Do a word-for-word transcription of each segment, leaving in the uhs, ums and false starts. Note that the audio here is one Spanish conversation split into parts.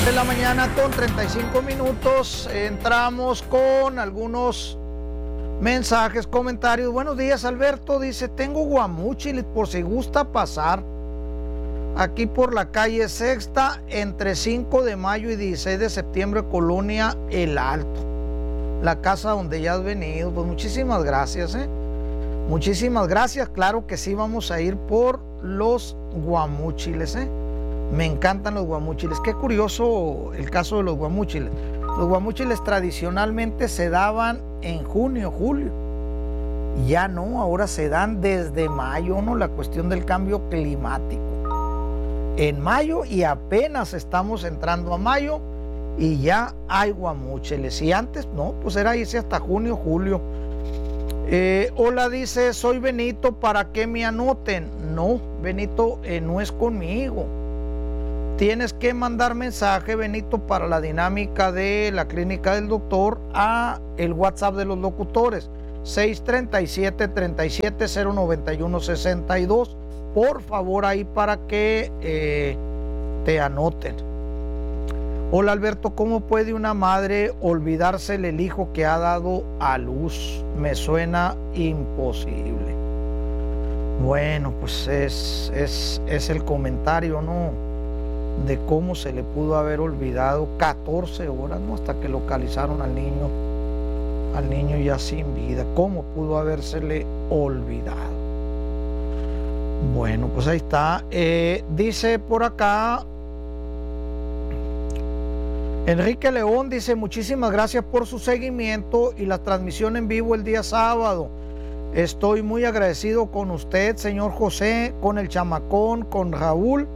De la mañana con treinta y cinco minutos, entramos con algunos mensajes, comentarios. Buenos días, Alberto, dice, tengo guamúchiles por si gusta pasar aquí por la calle Sexta, entre cinco de mayo y dieciséis de septiembre, Colonia El Alto, la casa donde ya has venido. Pues muchísimas gracias, ¿eh? Muchísimas gracias, claro que sí, vamos a ir por los guamúchiles, ¿eh? Me encantan los guamúchiles. Qué curioso el caso de los guamúchiles. Los guamúchiles tradicionalmente se daban en junio, julio. Ya no, ahora se dan desde mayo, ¿no? La cuestión del cambio climático. En mayo, y apenas estamos entrando a mayo y ya hay guamúchiles. Y antes, no, pues era irse hasta junio, julio. Eh, hola, dice, soy Benito, ¿para qué me anoten? No, Benito, eh, no es conmigo. Tienes que mandar mensaje, Benito, para la dinámica de la clínica del doctor a el WhatsApp de los locutores, seis treinta y siete, treinta y siete, cero noventa y uno, sesenta y dos. Por favor, ahí para que eh, te anoten. Hola, Alberto, ¿cómo puede una madre olvidarse el hijo que ha dado a luz? Me suena imposible. Bueno, pues es, es, es el comentario, ¿no?, de cómo se le pudo haber olvidado catorce horas, ¿no?, hasta que localizaron al niño, al niño ya sin vida. ¿Cómo pudo habérsele olvidado? Bueno, pues ahí está. Eh, dice por acá Enrique León, dice, muchísimas gracias por su seguimiento y la transmisión en vivo el día sábado. Estoy muy agradecido con usted, señor José, con el chamacón, con Raúl,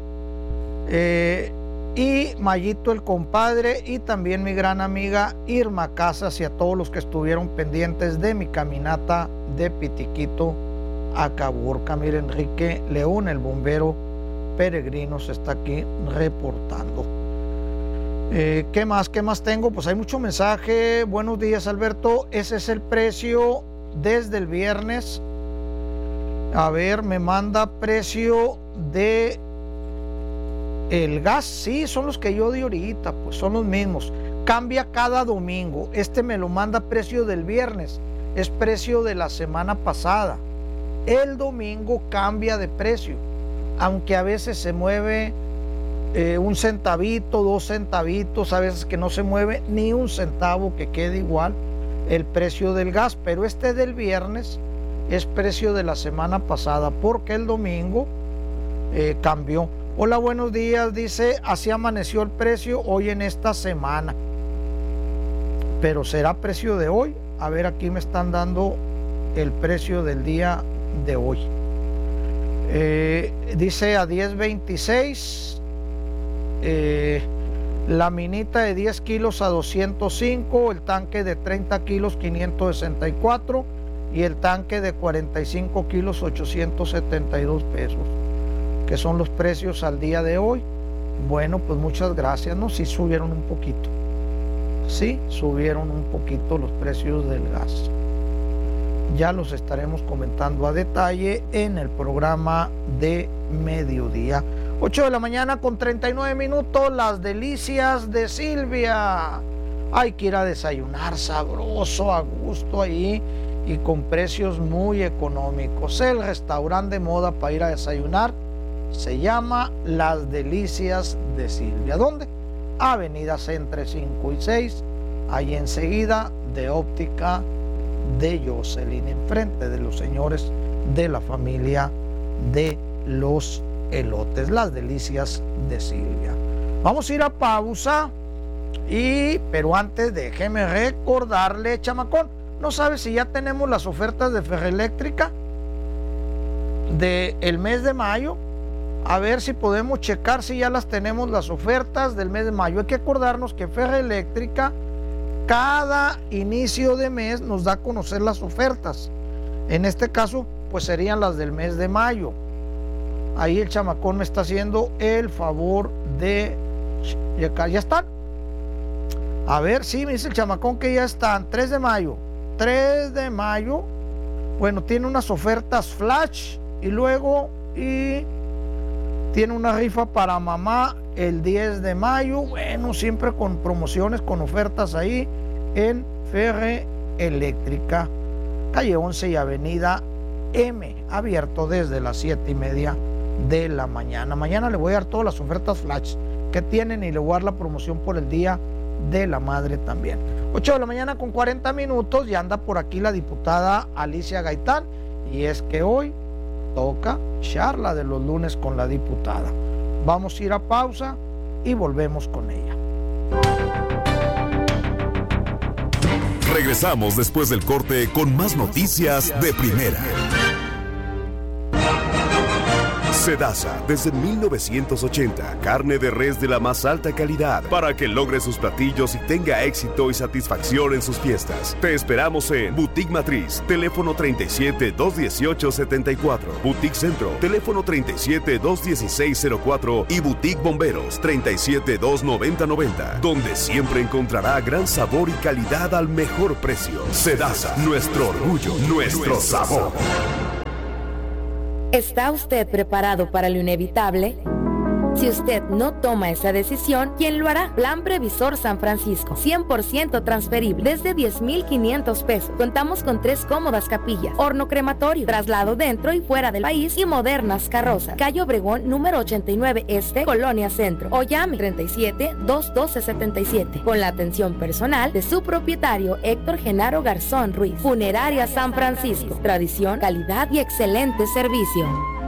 Eh, y Mayito el compadre, y también mi gran amiga Irma Casas, y a todos los que estuvieron pendientes de mi caminata de Pitiquito a Caborca. Mire, Enrique León, el bombero peregrino, se está aquí reportando. Eh, ¿Qué más? ¿Qué más tengo? Pues hay mucho mensaje. Buenos días, Alberto. Ese es el precio desde el viernes. A ver, me manda precio de el gas, sí, son los que yo di ahorita, pues son los mismos. Cambia cada domingo. Este me lo manda precio del viernes, es precio de la semana pasada. El domingo cambia de precio, aunque a veces se mueve eh, un centavito, dos centavitos, a veces que no se mueve ni un centavo, que quede igual el precio del gas. Pero este del viernes es precio de la semana pasada, porque el domingo eh, cambió. Hola, buenos días, dice, así amaneció el precio hoy en esta semana. Pero será precio de hoy. A ver, aquí me están dando el precio del día de hoy. Eh, dice a diez veintiséis, eh, la minita de diez kilos a doscientos cinco, el tanque de treinta kilos quinientos sesenta y cuatro y el tanque de cuarenta y cinco kilos ochocientos setenta y dos pesos. Que son los precios al día de hoy. Bueno, pues muchas gracias, ¿no? Sí subieron un poquito. Sí, subieron un poquito los precios del gas. Ya los estaremos comentando a detalle en el programa de mediodía. ocho de la mañana con treinta y nueve minutos, las delicias de Silvia. Hay que ir a desayunar sabroso, a gusto ahí y con precios muy económicos. El restaurante de moda para ir a desayunar se llama Las Delicias de Silvia. ¿Dónde? Avenida Centro cinco y seis, ahí enseguida de Óptica de Jocelyn, enfrente de los señores de la familia de los elotes. Las Delicias de Silvia. Vamos a ir a pausa, y pero antes déjeme recordarle, chamacón, ¿no sabe si ya tenemos las ofertas de Ferroeléctrica del mes de mayo? A ver si podemos checar si ya las tenemos, las ofertas del mes de mayo. Hay que acordarnos que Ferroeléctrica cada inicio de mes nos da a conocer las ofertas. En este caso, pues serían las del mes de mayo. Ahí el chamacón me está haciendo el favor de checar. ¿Ya están? A ver, sí, me dice el chamacón que ya están. tres de mayo. tres de mayo. Bueno, tiene unas ofertas flash y luego... y tiene una rifa para mamá el diez de mayo, bueno, siempre con promociones, con ofertas ahí en Ferre Eléctrica, calle once y avenida M, abierto desde las siete y media de la mañana. Mañana le voy a dar todas las ofertas flash que tienen y le voy a dar la promoción por el Día de la Madre también. ocho de la mañana con cuarenta minutos, y anda por aquí la diputada Alicia Gaitán, y es que hoy toca charla de los lunes con la diputada. Vamos a ir a pausa y volvemos con ella. Regresamos después del corte con más noticias de primera. Sedasa, desde mil novecientos ochenta, carne de res de la más alta calidad para que logre sus platillos y tenga éxito y satisfacción en sus fiestas. Te esperamos en Boutique Matriz, teléfono treinta y siete, dos dieciocho, setenta y cuatro, Boutique Centro, teléfono treinta y siete, dos dieciséis, cero cuatro y Boutique Bomberos, treinta y siete, dos noventa, noventa, donde siempre encontrará gran sabor y calidad al mejor precio. Sedasa, nuestro orgullo, nuestro sabor. ¿Está usted preparado para lo inevitable? Si usted no toma esa decisión, ¿quién lo hará? Plan Previsor San Francisco, cien por ciento transferible, desde diez mil quinientos pesos. Contamos con tres cómodas capillas, horno crematorio, traslado dentro y fuera del país y modernas carrozas. Calle Obregón, número ochenta y nueve Este, Colonia Centro. O llame treinta y siete, dos doce, setenta y siete, con la atención personal de su propietario Héctor Genaro Garzón Ruiz. Funeraria San Francisco, tradición, calidad y excelente servicio.